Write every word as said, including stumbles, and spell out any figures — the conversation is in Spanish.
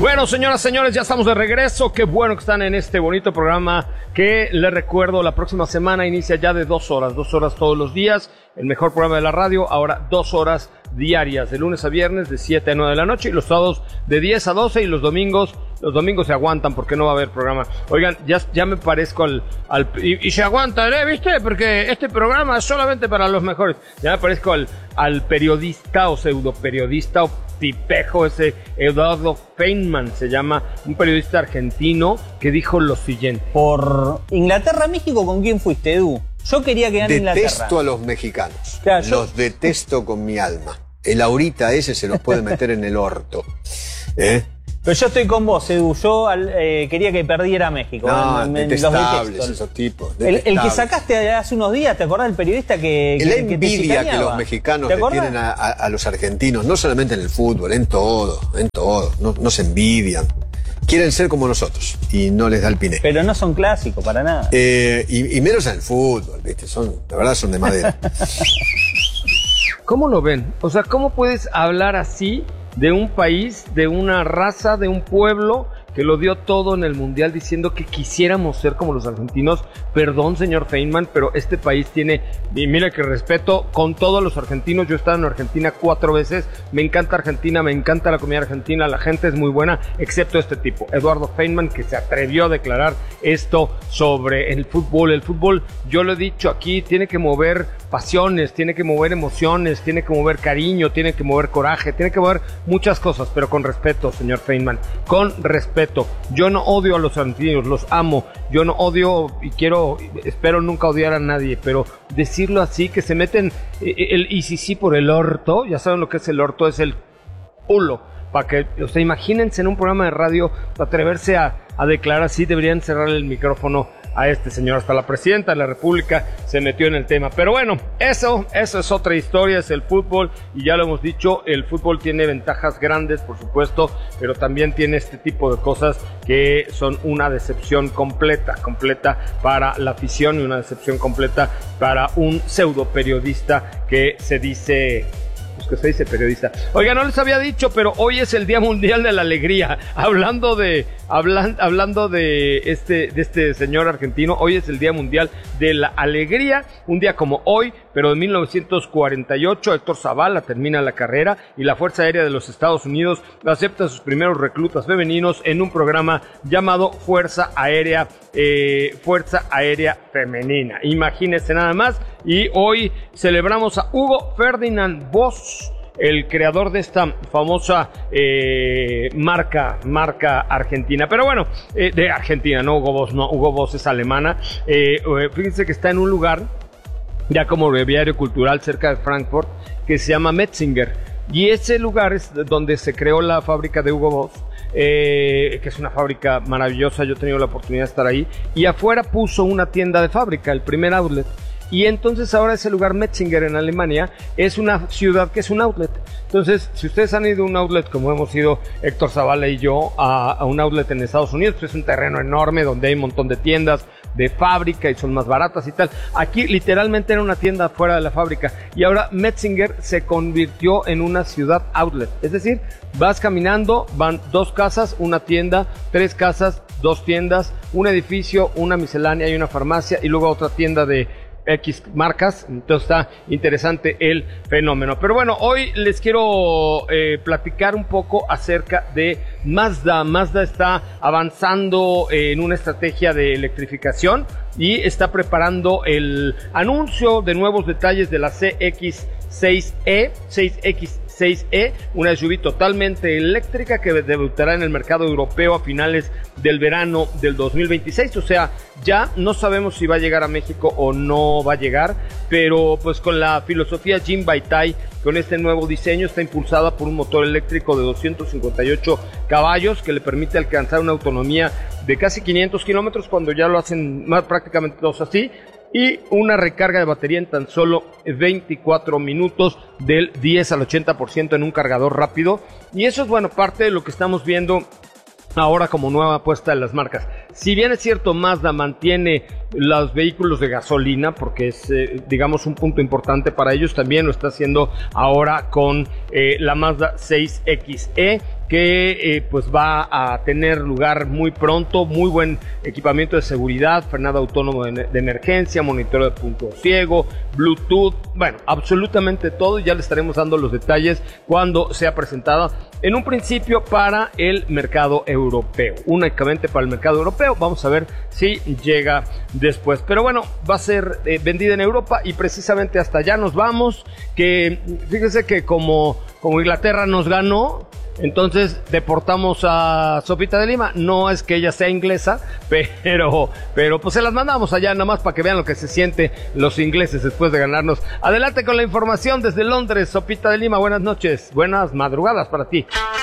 Bueno, señoras, señores, ya estamos de regreso. Qué bueno que están en este bonito programa que les recuerdo, la próxima semana inicia ya de dos horas, dos horas todos los días, el mejor programa de la radio, ahora dos horas diarias, de lunes a viernes, de siete a nueve de la noche, y los sábados de diez a doce, y los domingos, los domingos se aguantan porque no va a haber programa. Oigan, ya, ya me parezco al, al y, y se aguantan, ¿eh? ¿Viste? Porque este programa es solamente para los mejores. Ya me parezco al, al periodista o pseudo periodista o tipejo ese, Eduardo Feynman se llama, un periodista argentino que dijo lo siguiente. Por Inglaterra-México, ¿con quién fuiste, Edu? Yo quería que gane Inglaterra. Detesto a los mexicanos. Claro, yo... Los detesto con mi alma. El ahorita ese se los puede meter en el orto. ¿Eh? Pero yo estoy con vos, Edu. Yo eh, quería que perdiera México. No, me, detestables los esos tipos. El, el que sacaste hace unos días, ¿te acordás del periodista que, que La que envidia que los mexicanos le tienen a, a, a los argentinos, no solamente en el fútbol, en todo, en todo. No, no se envidian. Quieren ser como nosotros y no les da el piné. Pero no son clásicos, para nada. Eh, y, y menos en el fútbol, ¿viste? Son, la verdad son de madera. ¿Cómo lo ven? O sea, ¿cómo puedes hablar así de un país, de una raza, de un pueblo que lo dio todo en el mundial, diciendo que quisiéramos ser como los argentinos? Perdón, señor Feynman, pero este país tiene, y mira que respeto con todos los argentinos, yo he estado en Argentina cuatro veces, me encanta Argentina, me encanta la comida argentina, la gente es muy buena, excepto este tipo, Eduardo Feynman, que se atrevió a declarar esto sobre el fútbol. El fútbol, yo lo he dicho aquí, tiene que mover pasiones, tiene que mover emociones, tiene que mover cariño, tiene que mover coraje, tiene que mover muchas cosas, pero con respeto, señor Feynman, con respeto. Yo no odio a los argentinos, los amo, yo no odio y quiero, espero nunca odiar a nadie, pero decirlo así, que se meten el y si sí por el orto, ya saben lo que es el orto, es el culo, para que, o sea, imagínense en un programa de radio atreverse a, a declarar así, deberían cerrar el micrófono a este señor. Hasta la presidenta de la República se metió en el tema. Pero bueno, eso, eso es otra historia, es el fútbol, y ya lo hemos dicho, el fútbol tiene ventajas grandes, por supuesto, pero también tiene este tipo de cosas que son una decepción completa, completa para la afición y una decepción completa para un pseudo periodista que se dice... que se dice periodista. Oiga, no les había dicho, pero hoy es el Día Mundial de la Alegría. Hablando de, hablan, hablando de este, de este señor argentino, hoy es el Día Mundial de la Alegría. Un día como hoy, pero en mil novecientos cuarenta y ocho, Héctor Zavala termina la carrera y la Fuerza Aérea de los Estados Unidos acepta a sus primeros reclutas femeninos en un programa llamado Fuerza Aérea, eh, Fuerza Aérea Femenina. Imagínense nada más. Y hoy celebramos a Hugo Ferdinand Voss, el creador de esta famosa eh, marca, marca argentina. Pero bueno, eh, de Argentina, no Hugo Boss, no, Hugo Boss es alemana. Eh, fíjense que está en un lugar, ya como breviario cultural cerca de Frankfurt, que se llama Metzinger. Y ese lugar es donde se creó la fábrica de Hugo Boss, eh, que es una fábrica maravillosa, yo he tenido la oportunidad de estar ahí. Y afuera puso una tienda de fábrica, el primer outlet. Y entonces ahora ese lugar, Metzinger en Alemania, es una ciudad que es un outlet. Entonces, si ustedes han ido a un outlet, como hemos ido Héctor Zavala y yo, a, a un outlet en Estados Unidos, pues es un terreno enorme donde hay un montón de tiendas de fábrica y son más baratas y tal. Aquí literalmente era una tienda fuera de la fábrica, y ahora Metzinger se convirtió en una ciudad outlet. Es decir, vas caminando, van dos casas, una tienda, tres casas, dos tiendas, un edificio, una miscelánea y una farmacia, y luego otra tienda de X marcas. Entonces está interesante el fenómeno. Pero bueno, hoy les quiero eh, platicar un poco acerca de Mazda. Mazda está avanzando eh, en una estrategia de electrificación y está preparando el anuncio de nuevos detalles de la C X seis E, seis X seis E, una S U V totalmente eléctrica que debutará en el mercado europeo a finales del verano del dos mil veintiséis. O sea, ya no sabemos si va a llegar a México o no va a llegar, pero pues con la filosofía Jim Baitai, con este nuevo diseño, está impulsada por un motor eléctrico de doscientos cincuenta y ocho caballos que le permite alcanzar una autonomía de casi quinientos kilómetros cuando ya lo hacen más, prácticamente todos así, y una recarga de batería en tan solo veinticuatro minutos, del diez al ochenta por ciento en un cargador rápido. Y eso es, bueno, parte de lo que estamos viendo ahora como nueva apuesta de las marcas. Si bien es cierto, Mazda mantiene los vehículos de gasolina, porque es, eh, digamos, un punto importante para ellos, también lo está haciendo ahora con eh, la Mazda seis X E, que eh, pues va a tener lugar muy pronto, muy buen equipamiento de seguridad, frenado autónomo de, de emergencia, monitoreo de punto ciego, Bluetooth, bueno, absolutamente todo, y ya le estaremos dando los detalles cuando sea presentada en un principio para el mercado europeo, únicamente para el mercado europeo. Vamos a ver si llega después, pero bueno, va a ser eh, vendida en Europa y precisamente hasta allá nos vamos, que fíjese que como, como Inglaterra nos ganó, entonces deportamos a Sopita de Lima. No es que ella sea inglesa, pero, pero pues se las mandamos allá nada más para que vean lo que se siente los ingleses después de ganarnos. Adelante con la información desde Londres, Sopita de Lima, buenas noches, buenas madrugadas para ti.